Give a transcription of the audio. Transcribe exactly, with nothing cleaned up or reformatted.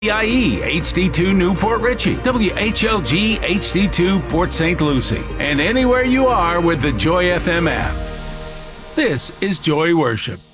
I E H D two Newport Richey, W H L G H D two Port Saint Lucie, and anywhere you are with the Joy F M app. This is Joy Worship.